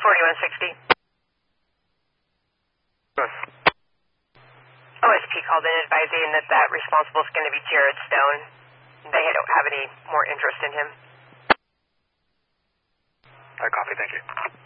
4160. Yes. OSP called in advising that responsible is going to be Jared Stone. They don't have any more interest in him. I copy, thank you.